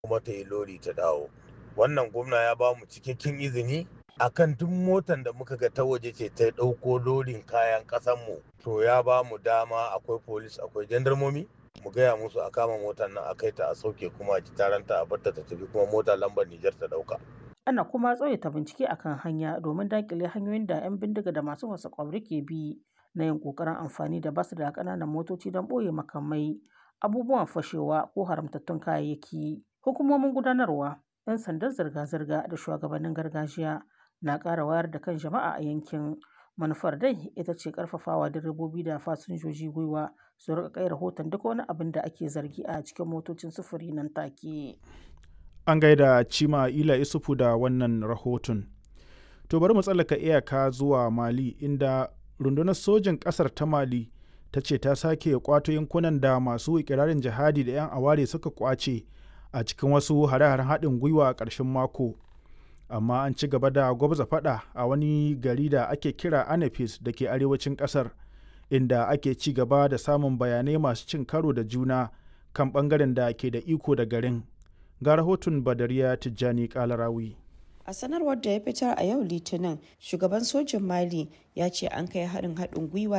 kuma ta yi lori ta dawo. Wannan gwamna ya ba mu cikakken izini akan duk motan da muka ga ta waje ce ta ɗauko lorin kayan ƙasanmu, to ya ba mu dama, akwai polis akwai jandarmomi, mu gaya musu a kama motar nan a kai ta a sauke kuma a ji taranta a barta ta tafi kuma mota lambar Nijar ta ɗauka. Ana kuma tsawaita bincike akan hanya domin daƙile hanyoyin da 'yan bindiga da masu fasa ƙwauri ke bi na yin ƙoƙarin amfani da bas da ƙananan motoci don ɓoye makamai, abubuwan fashewa ko haramtattun kayayyaki. Hukumomin gudanarwa, 'yan sandan zirga-zirga da shugabannin gargajiya na ƙara wayar da kan jama'a a yankin. Manufar dai ita ce ƙarfafawa direbobi da fasinjoji gwiwa su riƙa kai rahoton duk wani abin da ake zargi a cikin motocin sufuri nan take. An gaida Cima Ila Isufu da wannan rahoton. To bari mu tsallaka iyaka zuwa Mali, inda rundunar sojin ƙasar ta Mali ta ce ta sake kwato yankunan da masu ikirarin jihadi da 'yan aware suka kwace a cikin wasu hare-haren haɗin gwiwa a ƙarshen mako. Amma an ci gaba da gwabza faɗa a wani gari da ake kira Anafis da ke arewacin ƙasar, inda ake ci gaba da samun bayanai masu cin karo da juna kan ɓangaren da ke da iko da garin. Ga rahoton Badariya Tijjani Kalarawi. A sanarwar da ya fitar a yau Litinin, shugaban sojin Mali ya ce an kai harin haɗin gwiwa